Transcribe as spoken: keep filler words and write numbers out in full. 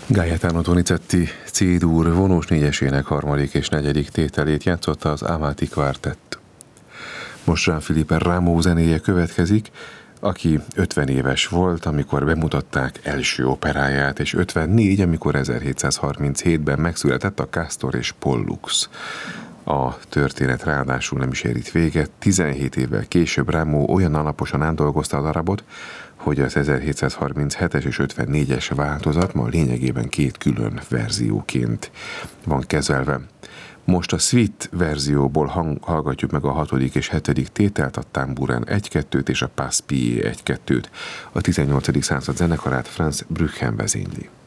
Gaetano Donizetti C-dur vonós négyesének harmadik és negyedik tételét játszotta az Amati Quartett. Most Jean-Philippe Rameau zenéje következik, aki ötven éves volt, amikor bemutatták első operáját, és ötvennégy, amikor ezerhétszázharminchétben megszületett a Castor és Pollux. A történet ráadásul nem is ér itt véget. tizenhét évvel később Rameau olyan alaposan átdolgozta a darabot, hogy az ezerhétszázharminchetes és ötvennégyes változat ma lényegében két külön verzióként van kezelve. Most a suite verzióból hang, hallgatjuk meg a hatodik és hetedik tételt, a Tambourin egy-kettőt és a Passe-Pillé egy-kettőt. A tizennyolcadik század zenekarát Franz Brücken vezényli.